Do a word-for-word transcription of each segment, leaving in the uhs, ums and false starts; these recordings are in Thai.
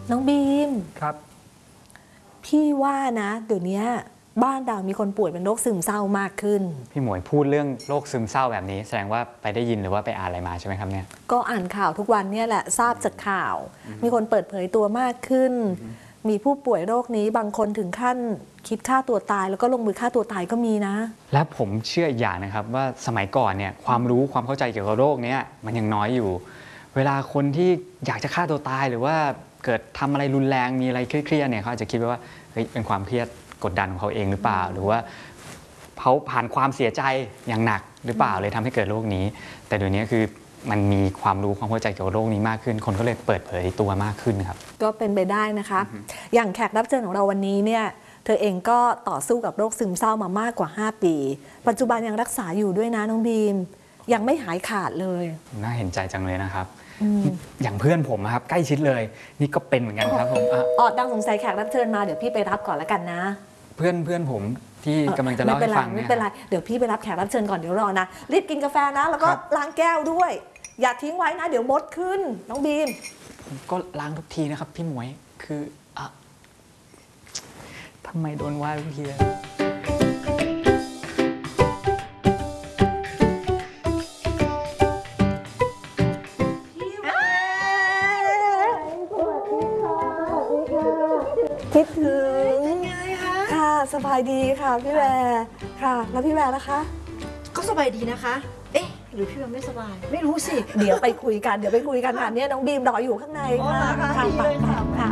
น้องบีมครับพี่ว่านะเดี๋ยวนี้บ้านเรามีคนป่วยเป็นโรคซึมเศร้ามากขึ้นพี่หมวยพูดเรื่องโรคซึมเศร้าแบบนี้แสดงว่าไปได้ยินหรือว่าไปอ่านอะไรมาใช่ไหมครับเนี่ยก็อ่านข่าวทุกวันเนี่ยแหละทราบจากข่าวมีคนเปิดเผยตัวมากขึ้นมีผู้ป่วยโรคนี้บางคนถึงขั้นคิดฆ่าตัวตายแล้วก็ลงมือฆ่าตัวตายก็มีนะและผมเชื่ออีกอย่างนะครับว่าสมัยก่อนเนี่ยความรู้ความเข้าใจเกี่ยวกับโรคนี้มันยังน้อยอยู่เวลาคนที่อยากจะฆ่าตัวตายหรือว่าเกิดทำอะไรรุนแรงมีอะไรเครียดๆเนี่ยเขาอาจจะคิดว่าเฮ้ยเป็นความเครียดกดดันของเขาเองหรือเปล่าหรือว่าเขาผ่านความเสียใจอย่างหนักหรือเปล่าเลยทำให้เกิดโรคนี้แต่เดี๋ยวนี้คือมันมีความรู้ความเข้าใจเกี่ยวกับโรคนี้มากขึ้นคนก็เลยเปิดเผยตัวมากขึ้นครับก็เป็นไปได้นะคะอย่างแขกรับเชิญของเราวันนี้เนี่ยเธอเองก็ต่อสู้กับโรคซึมเศร้ามามากกว่าห้าปีปัจจุบันยังรักษาอยู่ด้วยนะน้องบีมยังไม่หายขาดเลยน่าเห็นใจจังเลยนะครับอย่างเพื่อนผมครับใกล้ชิดเลยนี่ก็เป็นเหมือนกันครับผมอ๋อดังสงสัยแขกรับเชิญมาเดี๋ยวพี่ไปรับก่อนแล้วกันนะเพื่อนเพื่อนผมที่กำลังจะเล่าให้ฟังเนี่ยไม่เป็นไรเดี๋ยวพี่ไปรับแขกรับเชิญก่อนเดี๋ยวรอนะรีบกินกาแฟนะแล้วก็ล้างแก้วด้วยอย่าทิ้งไว้นะเดี๋ยวมดขึ้นน้องบีมผมก็ล้างทุกทีนะครับพี่หมวยคืออะทำไมโดนว่าทุกทีเลยคิดถึงค่ะสบายดีค่ะพี่แวร์ค่ะแล้วพี่แวร์นะคะก็สบายดีนะคะเอ๊ะหรือพี่แวร์ไม่สบายไม่รู้สิเดี๋ยวไปคุยกันเดี๋ยวไปคุยกันค่ะเนี่ยน้องบีมรออยู่ข้างในค่ะค่ะเลยค่ะค่ะ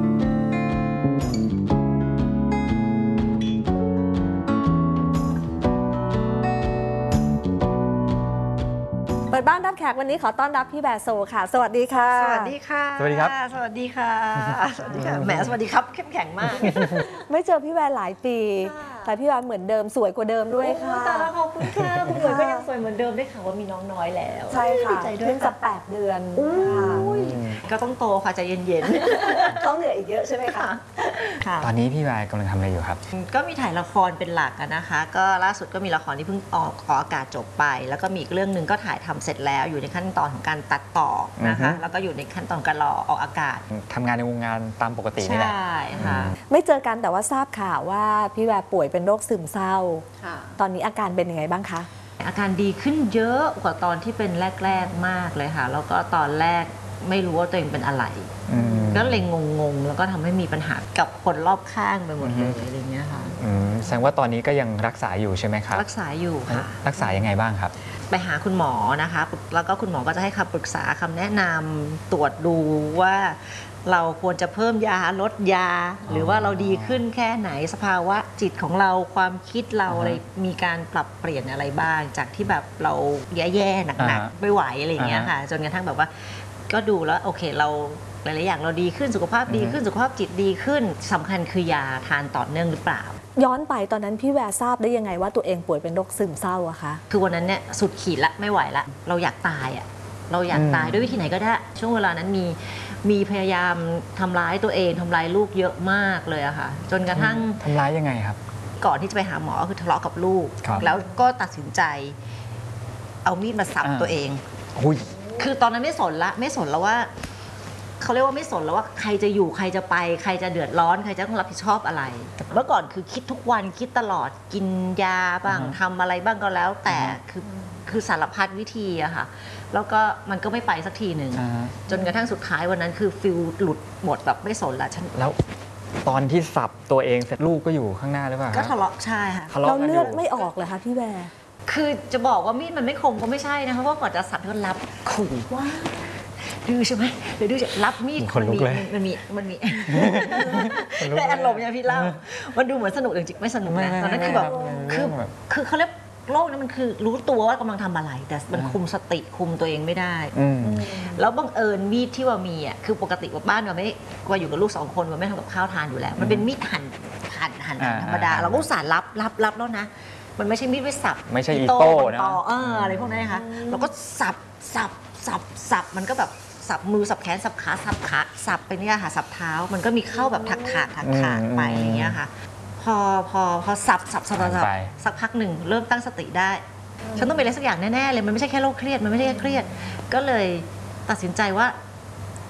เปิดบ้านรับแขกวันนี้ขอต้อนรับพี่แบร์โซค่ะสวัสดีค่ะสวัสดีค่ะสวัสดีครับสวัสดีค่ะสวัสดีค่ะแหมสวัสดีครับเข้มแข็งมากไม่เจอพี่แบร์หลายปีแต่พี่แบร์เหมือนเดิมสวยกว่าเดิมด้วยค่ะแต่ละขอบคุณค่ะคุณหมวยก็ยังสวยเหมือนเดิมได้ค่ะว่ามีน้องน้อยแล้วใช่ค่ะเพิ่งจะแปดเดือนก็ต้องโตค่ะใจเย็นๆต้องเหนื่อยอีกเยอะใช่ไหมคะตอนนี้พี่แบร์กำลังทำอะไรอยู่ครับก็มีถ่ายละครเป็นหลักนะคะก็ล่าสุดก็มีละครที่เพิ่งออกอากาศจบไปแล้วก็มีอีกเรื่องหนึ่งก็ถ่ายทำเสร็จแล้วอยู่ในขั้นตอนของการตัดต่อนะคะแล้วก็อยู่ในขั้นตอนการรอออกอากาศทำงานในวงงานตามปกตินี่แหละใช่ค่ะไม่เจอกันแต่ว่าทราบข่าวว่าพี่แบร์ป่วยเป็นโรคซึมเศร้าตอนนี้อาการเป็นยังไงบ้างคะอาการดีขึ้นเยอะกว่าตอนที่เป็นแรกๆมากเลยค่ะแล้วก็ตอนแรกไม่รู้ว่าตัวเองเป็นอะไรก็เลยงงๆแล้วก็ทำให้มีปัญหากับคนรอบข้างไปหมดเลยอะไรเงี้ยค่ะแสดงว่าตอนนี้ก็ยังรักษาอยู่ใช่ไหมครับรักษาอยู่ค่ะรักษายังไงบ้างครับไปหาคุณหมอนะคะแล้วก็คุณหมอก็จะให้คำปรึกษาคำแนะนำตรวจดูว่าเราควรจะเพิ่มยาลดยาหรือว่าเราดีขึ้นแค่ไหนสภาวะจิตของเราความคิดเราอะไรมีการปรับเปลี่ยนอะไรบ้างจากที่แบบเราแย่ๆหนักๆไม่ไหวอะไรอย่างเงี้ยค่ะจนกระทั่งแบบว่าก็ดูแล้วโอเคเราหลายๆอย่างเราดีขึ้นสุขภาพดีขึ้นสุขภาพจิตดีขึ้นสำคัญคือยาทานต่อเนื่องหรือเปล่าย้อนไปตอนนั้นพี่แวร์ทราบได้ยังไงว่าตัวเองป่วยเป็นโรคซึมเศร้าอะคะคือวันนั้นเนี่ยสุดขีดละไม่ไหวละเราอยากตายอะเราอยากตายด้วยวิธีไหนก็ได้ช่วงเวลานั้นมีมีพยายามทำร้ายตัวเองทำร้ายลูกเยอะมากเลยอะค่ะจนกระทั่งทำร้ายยังไงครับก่อนที่จะไปหาหมอคือทะเลาะกับลูกแล้วก็ตัดสินใจเอามีดมาสับตัวเองคือตอนนั้นไม่สนละไม่สนแล้วว่าเขาเรียกว่าไม่สนแล้วว่าใครจะอยู่ใครจะไปใครจะเดือดร้อนใครจะต้องรับผิดชอบอะไรเมื่อก่อนคือคิดทุกวันคิดตลอดกินยาบ้างทำอะไรบ้างก็แล้วแต่คือคือสารพัดวิธีอะค่ะแล้วก็มันก็ไม่ไปสักทีหนึ่งจนกระทั่งสุดท้ายวันนั้นคือฟิลหลุดหมดแบบไม่สนละฉันแล้วตอนที่สับตัวเองเสร็จลูกก็อยู่ข้างหน้าหรือเปล่าก็ทะเลาะใช่ค่ะเราเลือดไม่ออกเลยค่ะพี่แวร์คือจะบอกว่ามีดมันไม่คมก็ไม่ใช่นะคะเพราะก่อนจะสับก็รับขู่ว่าดื้อใช่ไหมเดี๋ยวดื้อจะรับมีดมันมีมันมีมันมีแต่อารมณ์เนี่ยพี่เล่ามันดูเหมือนสนุกจริงๆไม่สนุกนะตอนนั้นคือแบบคือคือเขาเรียกโลกนี้มันคือรู้ตัวว่ากำลังทำอะไรแต่มันคุมสติคุมตัวเองไม่ได้แล้วบังเอิญมีดที่ว่ามีอ่ะคือปกติว่าบ้านเราไม่ว่าอยู่กับลูกสองคนว่าไม่ทำกับข้าวทานอยู่แล้วมันเป็นมีดหั่นหั่นหั่นธรรมดาเราก็สารรับรับรับแล้วนะมันไม่ใช่มีดไว้สับไม่ใช่อีโต้นะเอออะไรพวกนั้นนะคะเราก็สับสับสับสับมันก็แบบสับมือสับแขนสับขาสับขาสับไปเนี่ยค่ะสับเท้ามันก็มีเข้าแบบถักถากถักถากไปอย่างเงี้ยค่ะพอพอพอสับสับสับสับสักพักหนึ่งเริ่มตั้งสติได้ฉันต้องเป็นอะไรสักอย่างแน่ๆเลยมันไม่ใช่แค่โรคเครียดมันไม่ใช่แค่เครียดก็เลยตัดสินใจว่า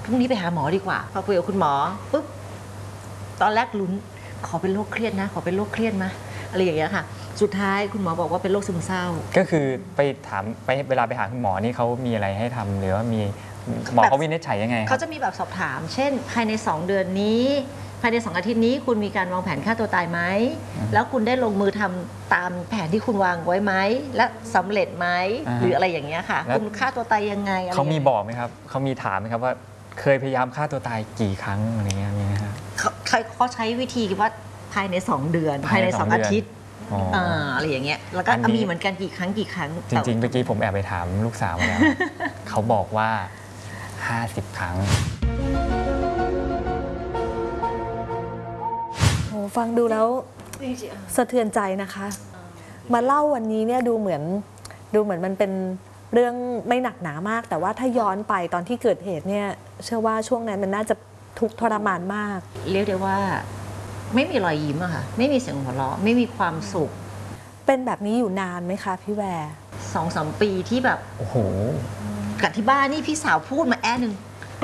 พรุ่งนี้ไปหาหมอดีกว่าพอคุยกับคุณหมอปุ๊บตอนแรกลุ้นขอเป็นโรคเครียดนะขอเป็นโรคเครียดนะอะไรอย่างเงี้ยค่ะสุดท้ายคุณหมอบอกว่าเป็นโรคซึมเศร้าก็คือไปถามไปเวลาไปหาคุณหมอนี่เขามีอะไรให้ทำหรือว่ามีหมอเขาวินิจฉัยยังไงเขาจะมีแบบสอบถามเช่นภายในสองเดือนนี้ภายในสองอาทิตย์นี้คุณมีการวางแผนฆ่าตัวตายไหมแล้วคุณได้ลงมือทำตามแผนที่คุณวางไว้ไหมและสำเร็จไหมหรืออะไรอย่างเงี้ยค่ะคุณฆ่าตัวตายยังไงเขามีบอกไหมครับเขามีถามไหมครับว่าเคยพยายามฆ่าตัวตายกี่ครั้งอะไรเงี้ยมีไหมครับเขาใช้วิธีว่าภายในสองเดือนภายในสองอาทิตย์อะไรอย่างเงี้ยแล้วก็มีเหมือนกันกี่ครั้งกี่ครั้งจริงๆเมื่อกี้ผมแอบไปถามลูกสาวมาแล้วเขาบอกว่าห้าสิบครั้งโอ้ฟังดูแล้วสะเทือนใจนะคะมาเล่าวันนี้เนี่ยดูเหมือนดูเหมือนมันเป็นเรื่องไม่หนักหนามาก แต่ว่าถ้าย้อนไปตอนที่เกิดเหตุเนี่ยเชื่อว่าช่วงนั้นมันน่าจะทุกข์ทรมานมากเรียกได้ว่าไม่มีรอยยิ้มอะค่ะไม่มีเสียงหัวเราะไม่มีความสุขเป็นแบบนี้อยู่นานไหมคะพี่แวร์สองสามปีที่แบบโอ้โหกับที่บ้านนี่พี่สาวพูดมาแอะหนึ่ง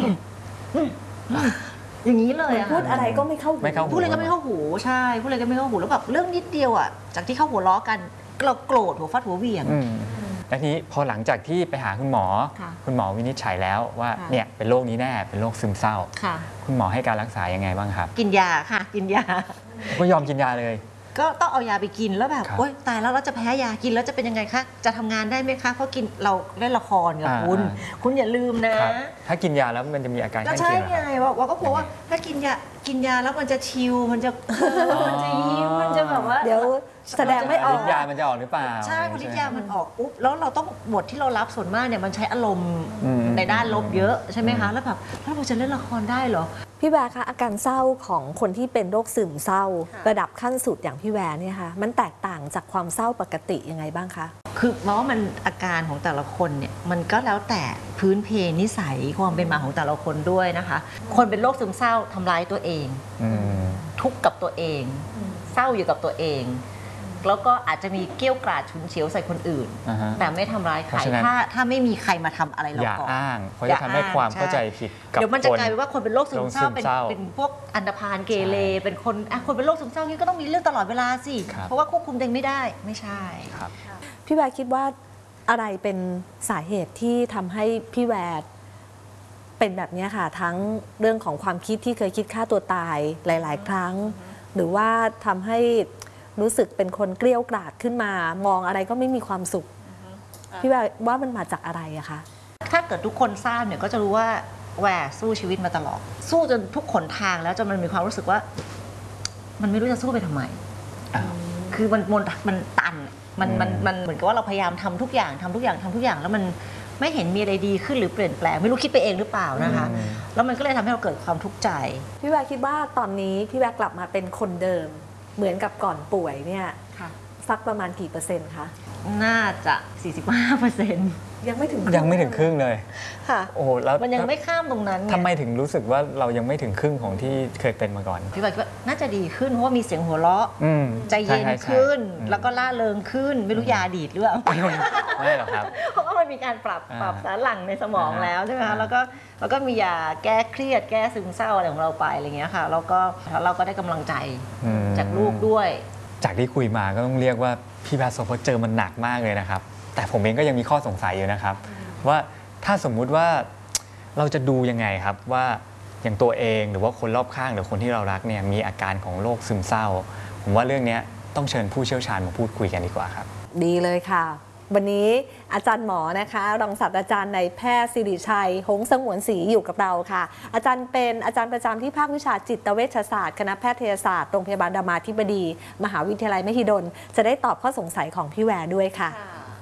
อย่างนี้เลยพูดอะไรก็ไม่เข้าหูพูดอะไรก็ไม่เข้าหูใช่พูดอะไรก็ไม่เข้าหูแล้วแบบเรื่องนิดเดียวอะจากที่เขาหัวเราะกันเราโกรธหัวฟาดหัวเหวี่ยงแล้วทีนี้พอหลังจากที่ไปหาคุณหมอคุณหมอวินิจฉัยแล้วว่าเนี่ยเป็นโรคนี้แน่เป็นโรคซึมเศร้าคุณหมอให้การรักษายังไงบ้างครับกินยาค่ะกินยาก็ยอมกินยาเลยก็ต้องเอายาไปกินแล้วแบบโอ๊ยตายแล้วเราจะแพ้ยากินแล้วจะเป็นยังไงคะจะทำงานได้ไหมคะเพราะกินเราเล่นละครกับคุณคุณอย่าลืมนะถ้ากินยาแล้วมันจะมีอาการก็ใช่ไงว่าก็กลัวว่าถ้ากินยากินยาแล้วมันจะชิลมันจะมันจะยิ้มมันจะแบบว่าเดี๋ยวแสดงไม่ออกฤทธิ์ยามันจะออกหรือเปล่าใช่พอฤทธิ์ยามันออกปุ๊บแล้วเราต้องบทที่เรารับส่วนมากเนี่ยมันใช้อารมณ์ในด้านลบเยอะใช่ไหมคะแล้วแบบแล้วเราจะเล่นละครได้เหรอพี่แวร์คะอาการเศร้าของคนที่เป็นโรคซึมเศร้าระดับขั้นสุดอย่างพี่แวร์เนี่ยค่ะมันแตกต่างจากความเศร้าปกติยังไงบ้างคะคือเพราะว่ามันอาการของแต่ละคนเนี่ยมันก็แล้วแต่พื้นเพนิสัยความเป็นมาของแต่ละคนด้วยนะคะคนเป็นโรคซึมเศร้าทำร้ายตัวเองทุกข์กับตัวเองเศร้าอยู่กับตัวเองแล้วก็อาจจะมีเกี้ยวกราดฉุนเฉียวใส่คนอื่น uh-huh. แต่ไม่ทำร้ายใครถ้าถ้าไม่มีใครมาทำอะไรเราก่อนอย่าอ้างเพราะจะทำให้ความเข้าใจผิดกับคนเดี๋ยวมันจะกลายเป็นว่าคนเป็นโรคซึมเศร้าเป็นเป็นพวกอันธพาลเกเรเป็นคนคนเป็นโรคซึมเศร้านี่ก็ต้องมีเรื่องตลอดเวลาสิเพราะว่าควบคุมตัวเองไม่ได้ไม่ใช่พี่แวร์คิดว่าอะไรเป็นสาเหตุที่ทำให้พี่แวร์เป็นแบบนี้ค่ะทั้งเรื่องของความคิดที่เคยคิดฆ่าตัวตายหลาย ๆ ครั้งหรือว่าทำให้รู้สึกเป็นคนเกลี้ยวกราดขึ้นมามองอะไรก็ไม่มีความสุขพี่ว่าว่ามันมาจากอะไรอะคะถ้าเกิดทุกคนทราบเนี่ยก็จะรู้ว่าแหวสู้ชีวิตมาตลอดสู้จนทุกขนทางแล้วจนมันมีความรู้สึกว่ามันไม่รู้จะสู้ไปทำไมคือมันมันมันตันมันมันมันเหมือนกับว่าเราพยายามทำทุกอย่างทำทุกอย่างทำทุกอย่างแล้วมันไม่เห็นมีอะไรดีขึ้นหรือเปลี่ยนแปลงไม่รู้คิดไปเองหรือเปล่านะคะแล้วมันก็เลยทำให้เราเกิดความทุกข์ใจพี่แวร์คิดว่าตอนนี้พี่แวร์กลับมาเป็นคนเดิมเหมือนกับก่อนป่วยเนี่ยสักประมาณกี่เปอร์เซ็นต์คะน่าจะ สี่สิบห้าเปอร์เซ็นต์ยังไม่ถึงยังไม่ถึงครึ่งเลยค่ะโอ้แล้วมันยังไม่ข้ามตรงนั้นทำไมถึงรู้สึกว่าเรายังไม่ถึงครึ่งของที่เคยเป็นมาก่อนพี่ว่าน่าจะดีขึ้นเพราะว่ามีเสียงหัวเราะใจเย็นขึ้นแล้วก็ล่าเริงขึ้นไม่รู้ยาดีดหรือเปล่าไม่หรอกครับเพราะว่ามันมีการปรับปรับสารหลั่งในสมองแล้วใช่ไหมคะแล้วก็แล้วก็มียาแก้เครียดแก้ซึมเศร้าอะไรของเราไปอะไรเงี้ยค่ะแล้วก็เราก็ได้กำลังใจจากลูกด้วยจากที่คุยมาก็ต้องเรียกว่าพี่แวร์โซโพเจอมันหนักมากเลยนะครับแต่ผมเองก็ยังมีข้อสงสัยอยู่นะครับว่าถ้าสมมุติว่าเราจะดูยังไงครับว่าอย่างตัวเองหรือว่าคนรอบข้างหรือคนที่เรารักเนี่ยมีอาการของโรคซึมเศร้าผมว่าเรื่องนี้ต้องเชิญผู้เชี่ยวชาญมาพูดคุยกันดีกว่าครับดีเลยค่ะวันนี้อาจารย์หมอนะคะรองศาสตราจารย์นายแพทย์สิริชัยหงส์สงวนศรีอยู่กับเราค่ะอาจารย์เป็นอาจารย์ประจำที่ภาควิชาจิตเวชศาสตร์คณะแพทยศาสตร์โรงพยาบาลรามาธิบดีมหาวิทยาลัยมหิดลจะได้ตอบข้อสงสัยของพี่แวร์ด้วยค่ะ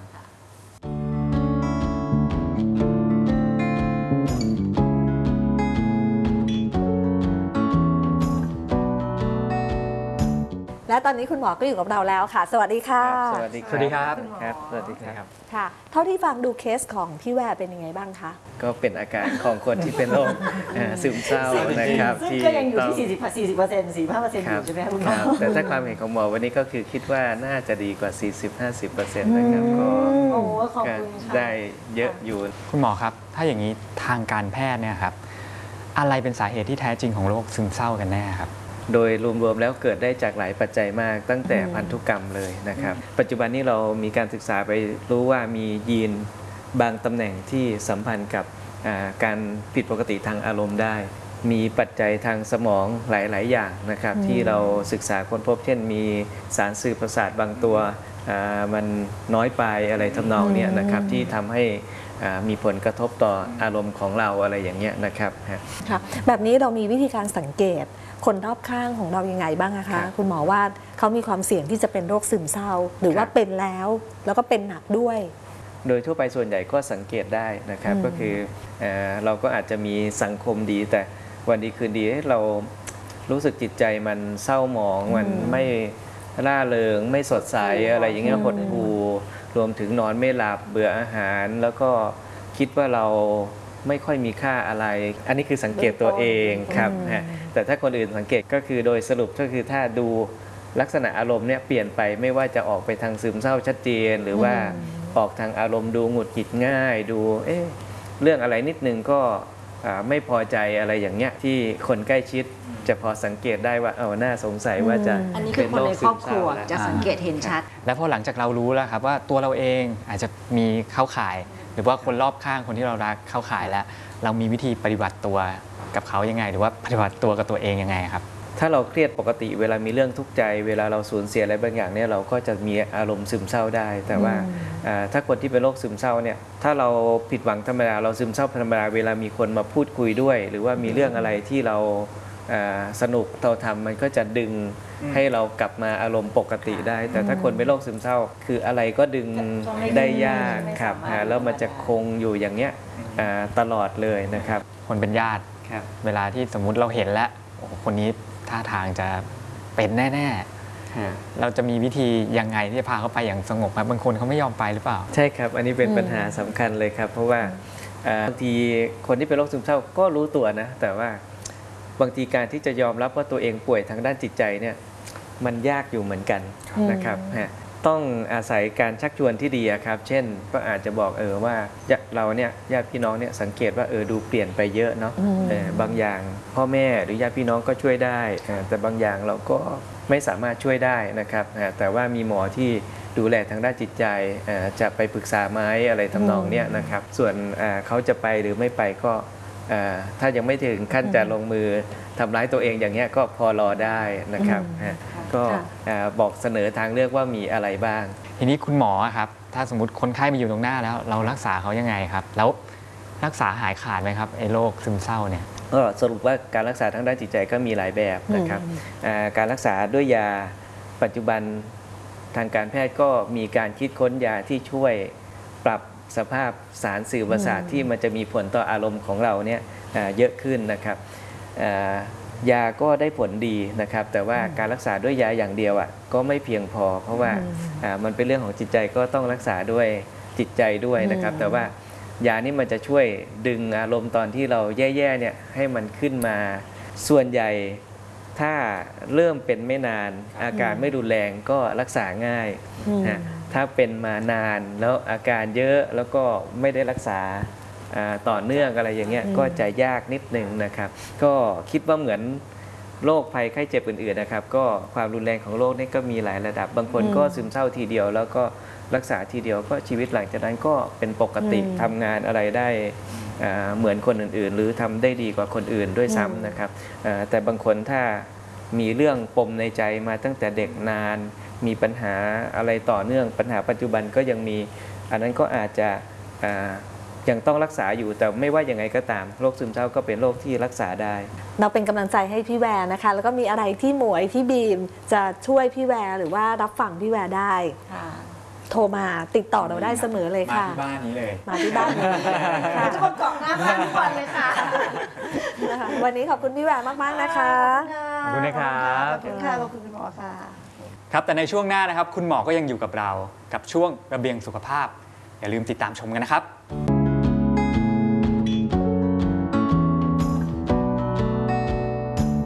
และตอนนี้คุณหมอก็อยู่กับเราแล้วค่ะสวัสดีค่ะสวัสดีสวัสดีครับครับสวัสดีครับค่ะเท่าที่ฟังดูเคสของพี่แวร์เป็นยังไงบ้างคะก็เป็นอาการของคนที่เป็นโรคซึมเศร้านะครับที่ก็ยังอยู่ที่สี่สิบ สี่สิบเปอร์เซ็นต์ สี่สิบห้าเปอร์เซ็นต์อยู่ใช่ไหมคุณหมอแต่ถ้าความเห็นของหมอวันนี้ก็คือคิดว่าน่าจะดีกว่า สี่สิบ ห้าสิบเปอร์เซ็นต์ นะครับก็ได้เยอะอยู่คุณหมอครับถ้าอย่างนี้ทางการแพทย์เนี่ยครับอะไรเป็นสาเหตุที่แท้จริงของโรคซึมเศร้ากันแน่ครับโดยรวมๆแล้วเกิดได้จากหลายปัจจัยมากตั้งแต่พันธุกรรมเลยนะครับปัจจุบันนี้เรามีการศึกษาไปรู้ว่ามียีนบางตำแหน่งที่สัมพันธ์กับการผิดปกติทางอารมณ์ได้มีปัจจัยทางสมองหลายๆอย่างนะครับที่เราศึกษาค้นพบเช่นมีสารสื่อประสาทบางตัวมันน้อยไปอะไรทำนองนี้นะครับที่ทำให้มีผลกระทบต่ออารมณ์ของเราอะไรอย่างเงี้ยนะครับค่ะแบบนี้เรามีวิธีการสังเกตคนรอบข้างของเรายังไงบ้างนะคะคุณหมอว่าเขามีความเสี่ยงที่จะเป็นโรคซึมเศร้าหรือว่าเป็นแล้วแล้วก็เป็นหนักด้วยโดยทั่วไปส่วนใหญ่ก็สังเกตได้นะครับก็คือเอ่อเราก็อาจจะมีสังคมดีแต่วันดีคืนดีเรารู้สึกจิตใจมันเศร้าหมองมันไม่ร่าเริงไม่สดใสอะไรอย่างเงี้ยหดหู่รวมถึงนอนไม่หลับเบื่ออาหารแล้วก็คิดว่าเราไม่ค่อยมีค่าอะไร อันนี้คือสังเกตตัวเองครับแต่ถ้าคนอื่นสังเกตก็คือโดยสรุปก็คือถ้าดูลักษณะอารมณ์เนี่ยเปลี่ยนไปไม่ว่าจะออกไปทางซึมเศร้าชัดเจนหรือว่าออกทางอารมณ์ดูหงุดหงิดง่ายดูเอ๊ะเรื่องอะไรนิดนึงก็ไม่พอใจอะไรอย่างเงี้ยที่คนใกล้ชิดจะพอสังเกตได้ว่าเออน่าสงสัยว่าจะอันนี้คือคนในครอบครัวจะสังเกตเห็นชัดแล้วพอหลังจากเรารู้แล้วครับว่าตัวเราเองอาจจะมีเข้าข่ายหรือว่าคนรอบข้างคนที่เรารักเข้าข่ายแล้วเรามีวิธีปฏิบัติตัวกับเขายังไงหรือว่าปฏิบัติตัวกับตัวเองยังไงครับถ้าเราเครียดปกติเวลามีเรื่องทุกข์ใจเวลาเราสูญเสียอะไรบางอย่างเนี่ยเราก็จะมีอารมณ์ซึมเศร้าได้แต่ว่าถ้าคนที่เป็นโรคซึมเศร้าเนี่ยถ้าเราผิดหวังธรรมดาเราซึมเศร้าธรรมดาเวลามีคนมาพูดคุยด้วยหรือว่ามีเรื่องอะไรที่เราสนุกเราทำมันก็จะดึงให้เรากลับมาอารมณ์ปกติได้แต่ถ้าคนเป็นโรคซึมเศร้าคืออะไรก็ดึงได้ยากครับแล้วมันจะคงอยู่อย่างเนี้ยตลอดเลยนะครับคนเป็นญาติเวลาที่สมมุติเราเห็นแล้วคนนี้ท่าทางจะเป็นแน่ๆเราจะมีวิธียังไงที่จะพาเขาไปอย่างสงบครับบางคนเขาไม่ยอมไปหรือเปล่าใช่ครับอันนี้เป็นปัญหาสำคัญเลยครับเพราะว่าบางทีคนที่เป็นโรคซึมเศร้าก็รู้ตัวนะแต่ว่าบางทีการที่จะยอมรับว่าตัวเองป่วยทางด้านจิตใจเนี่ยมันยากอยู่เหมือนกันนะครับต้องอาศัยการชักชวนที่ดีครับเช่นก็อาจจะบอกเออว่าเราเนี่ยญาติพี่น้องเนี่ยสังเกตว่าเออดูเปลี่ยนไปเยอะเนาะบางอย่างพ่อแม่หรือญาติพี่น้องก็ช่วยได้แต่บางอย่างเราก็ไม่สามารถช่วยได้นะครับแต่ว่ามีหมอที่ดูแลทางด้านจิตใจจะไปปรึกษาไหมอะไรทำนองเนี้ยนะครับส่วนเขาจะไปหรือไม่ไปก็ถ้ายังไม่ถึงขั้นจะลงมือทำร้ายตัวเองอย่างเงี้ยก็พอรอได้นะครับก็บอกเสนอทางเลือกว่ามีอะไรบ้างทีนี้คุณหมอครับถ้าสมมติคนไข้มาอยู่ตรงหน้าแล้วเรารักษาเขายังไงครับแล้วรักษาหายขาดไหมครับไอ้โรคซึมเศร้าเนี่ยก็สรุปว่าการรักษาทางด้านจิตใจก็มีหลายแบบนะครับการรักษาด้วยยาปัจจุบันทางการแพทย์ก็มีการคิดค้นยาที่ช่วยปรับสภาพสารสื่อประสาทที่มันจะมีผลต่ออารมณ์ของเราเนี่ยเยอะขึ้นนะครับยาก็ได้ผลดีนะครับแต่ว่าการรักษาด้วยยาอย่างเดียวอ่ะก็ไม่เพียงพอเพราะว่ามันเป็นเรื่องของจิตใจก็ต้องรักษาด้วยจิตใจด้วยนะครับแต่ว่ายานี่มันจะช่วยดึงอารมณ์ตอนที่เราแย่ๆเนี่ยให้มันขึ้นมาส่วนใหญ่ถ้าเริ่มเป็นไม่นานอาการไม่รุนแรงก็รักษาง่ายนะถ้าเป็นมานานแล้วอาการเยอะแล้วก็ไม่ได้รักษาต่อเนื่องอะไรอย่างเงี้ยก็จะยากนิดนึงนะครับก็คิดว่าเหมือนโรคภัยไข้เจ็บอื่นๆนะครับก็ความรุนแรงของโรคนี่ก็มีหลายระดับบางคนก็ซึมเศร้าทีเดียวแล้วก็รักษาทีเดียวก็ชีวิตหลังจากนั้นก็เป็นปกติทำงานอะไรได้เหมือนคนอื่นๆหรือทำได้ดีกว่าคนอื่นด้วยซ้ำนะครับแต่บางคนถ้ามีเรื่องปมในใจมาตั้งแต่เด็กนานมีปัญหาอะไรต่อเนื่องปัญหาปัจจุบันก็ยังมีอันนั้นก็อาจจะยังต้องรักษาอยู่แต่ไม่ว่ายังไงก็ตามโรคซึมเศร้าก็เป็นโรคที่รักษาได้เราเป็นกำลังใจให้พี่แวร์นะคะแล้วก็มีอะไรที่หมวยที่บีมจะช่วยพี่แวร์หรือว่ารับฟังพี่แวร์ได้โทรมาติดต่อเราได้เสมอเลยค่ะมาที่บ้านนี้เลยมาที่บ้านนี้ค่ะทุกคนเกาะหน้าบ้านทุกวันเลยค่ะวันนี้ขอบคุณพี่แวร์มากๆนะคะขอบคุณนะครับขอบคุณค่ะขอบคุณคุณหมอค่ะครับแต่ในช่วงหน้านะครับคุณหมอก็ยังอยู่กับเรากับช่วงระเบียงสุขภาพอย่าลืมติดตามชมกันนะครับทั้ง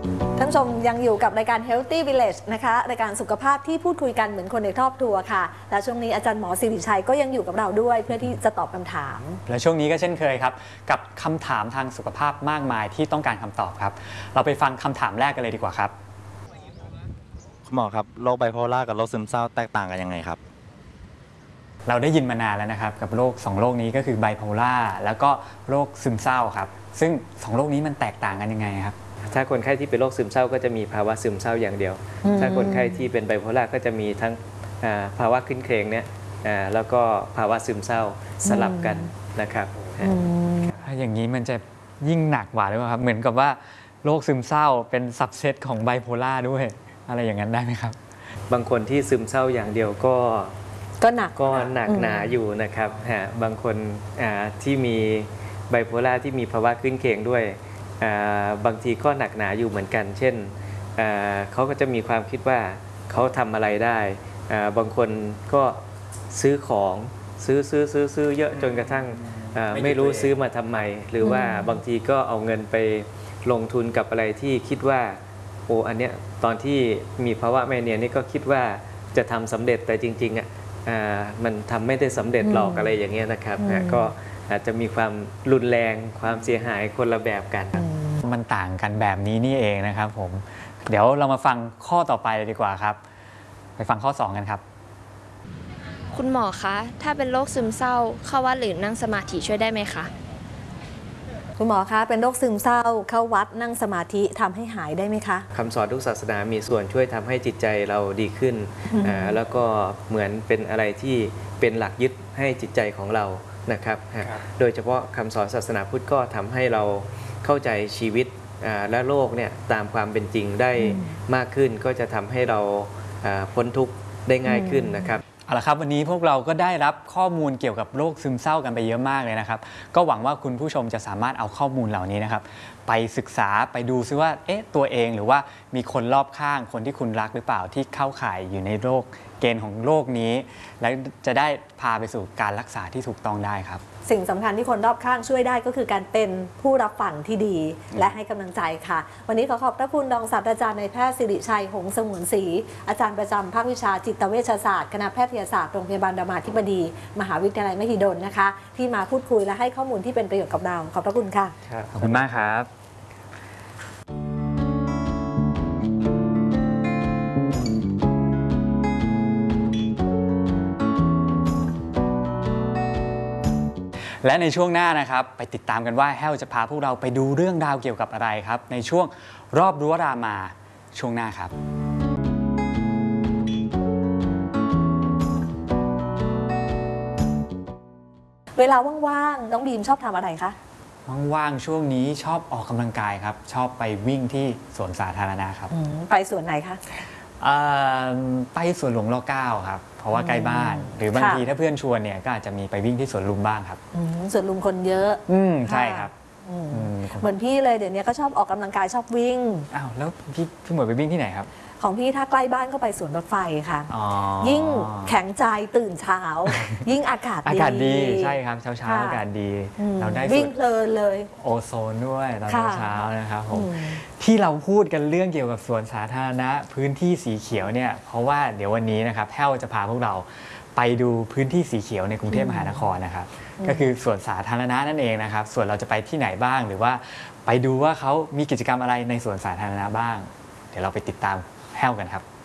านผู้ชมยังอยู่กับรายการ Healthy Village นะคะรายการสุขภาพที่พูดคุยกันเหมือนคนในครอบครัวค่ะและช่วงนี้อาจารย์หมอสิริชัยก็ยังอยู่กับเราด้วยเพื่อที่จะตอบคำถามและช่วงนี้ก็เช่นเคยครับกับคำถามทางสุขภาพมากมายที่ต้องการคำตอบครับเราไปฟังคำถามแรกกันเลยดีกว่าครับคุณหมอครับโรคไบโพล่ากับโรคซึมเศร้าแตกต่างกันยังไงครับเราได้ยินมานานแล้วนะครับกับโรคสองโรคนี้ก็คือไบโพล่าแล้วก็โรคซึมเศร้าครับซึ่งสองโรคนี้มันแตกต่างกันยังไงครับถ้าคนไข้ที่เป็นโรคซึมเศร้าก็จะมีภาวะซึมเศร้าอย่างเดียวถ้าคนไข้ที่เป็นไบโพล่าก็จะมีทั้งภาวะคลื่นเครงเนี่ยแล้วก็ภาวะซึมเศร้าสลับกันนะครับอย่างนี้มันจะยิ่งหนักกว่าหรือเปล่าครับเหมือนกับว่าโรคซึมเศร้าเป็นซับเซตของไบโพล่าด้วยอะไรอย่างนั้นได้ไหมครับบางคนที่ซึมเศร้าอย่างเดียวก็ก็หนักก็หนักหนาอยู่นะครับบางคนที่มีไบโพล่าที่มีภาวะคลื่นเครงด้วยบางทีก็หนักหนาอยู่เหมือนกันเช่นเขาก็จะมีความคิดว่าเขาทำอะไรได้บางคนก็ซื้อของซื้อซื้อซื้อซื้อเยอะจนกระทั่งไม่รู้ซื้อมาทำไมหรือว่าบางทีก็เอาเงินไปลงทุนกับอะไรที่คิดว่าโอ้อันเนี้ยตอนที่มีภาวะแมเนียนี่ก็คิดว่าจะทำสำเร็จแต่จริงๆอ่ะมันทำไม่ได้สำเร็จหรอกอะไรอย่างเงี้ยนะครับก็อาจจะมีความรุนแรงความเสียหายคนละแบบกันมันต่างกันแบบนี้นี่เองนะครับผมเดี๋ยวเรามาฟังข้อต่อไปดีกว่าครับไปฟังข้อสองกันครับคุณหมอคะถ้าเป็นโรคซึมเศร้าเข้าวัดหรือนั่งสมาธิช่วยได้ไหมคะคุณหมอคะเป็นโรคซึมเศร้าเข้าวัดนั่งสมาธิทำให้หายได้ไหมคะคำสอนทุกศาสนามีส่วนช่วยทำให้จิตใจเราดีขึ้นแล้วก็เหมือนเป็นอะไรที่เป็นหลักยึดให้จิตใจของเรานะครับโดยเฉพาะคำสอนศาสนาพุทธก็ทำให้เราเข้าใจชีวิตและโลกเนี่ยตามความเป็นจริงได้มากขึ้นก็จะทำให้เราพ้นทุกข์ได้ง่ายขึ้นนะครับเอาละครับวันนี้พวกเราก็ได้รับข้อมูลเกี่ยวกับโรคซึมเศร้ากันไปเยอะมากเลยนะครับก็หวังว่าคุณผู้ชมจะสามารถเอาข้อมูลเหล่านี้นะครับไปศึกษาไปดูซิว่าเอ๊ะตัวเองหรือว่ามีคนรอบข้างคนที่คุณรักหรือเปล่าที่เข้าข่ายอยู่ในโรคเกณฑ์ของโรคนี้และจะได้พาไปสู่การรักษาที่ถูกต้องได้ครับสิ่งสำคัญที่คนรอบข้างช่วยได้ก็คือการเป็นผู้รับฟังที่ดีและให้กำลังใจค่ะวันนี้ขอขอบพระคุณรองศาสตราจารย์นายแพทย์สิริชัยหงส์สงวนศรีอาจารย์ประจำภาควิชาจิตเวชศาสตร์คณะแพทยศาสตร์โรงพยาบาลรามาธิบดีมหาวิทยาลัยมหิดลนะคะที่มาพูดคุยและให้ข้อมูลที่เป็นประโยชน์กับเราขอบพระคุณค่ะขอบคุณมากครับและในช่วงหน้านะครับไปติดตามกันว่าแฮลจะพาพวกเราไปดูเรื่องราวเกี่ยวกับอะไรครับในช่วงรอบรั้วรามาช่วงหน้าครับเวลาว่างๆน้องบีมชอบทำอะไรคะว่างๆช่วงนี้ชอบออกกำลังกายครับชอบไปวิ่งที่สวนสาธารณะครับไปสวนไหนคะไปสวนหลวงรอเก้าครับเพราะว่าใกล้บ้านหรือบางทีถ้าเพื่อนชวนเนี่ยก็อาจจะมีไปวิ่งที่สวนลุมบ้างครับสวนลุมคนเยอะอืมใช่ครับเหมือนพี่เลยเดี๋ยวนี้ก็ชอบออกกำลังกายชอบวิ่งอ้าวแล้วพี่พี่หมวยไปวิ่งที่ไหนครับของพี่ถ้าใกล้บ้านก็ไปสวนรถไฟค่ะยิ่งแข็งใจตื่นเช้ายิ่งอากาศดีอากาศดีใช่ครับเช้าเช้าอากาศดีเราได้วิ่งเพลินเลยโอโซนด้วยตอนเช้านะครับผมที่เราพูดกันเรื่องเกี่ยวกับสวนสาธารณะพื้นที่สีเขียวเนี่ยเพราะว่าเดี๋ยววันนี้นะครับแฮลจะพาพวกเราไปดูพื้นที่สีเขียวในกรุงเทพมหานครนะครับก็คือสวนสาธารณะนั่นเองนะครับส่วนเราจะไปที่ไหนบ้างหรือว่าไปดูว่าเขามีกิจกรรมอะไรในสวนสาธารณะบ้างเดี๋ยวเราไปติดตามแฮลกันครับ